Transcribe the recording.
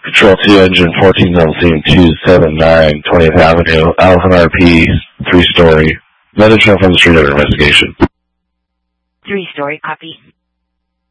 Control 2, engine 14 double scene 279, 20th Avenue, Alpha RP, 3-story. Let us know from the street under investigation. 3-story, copy.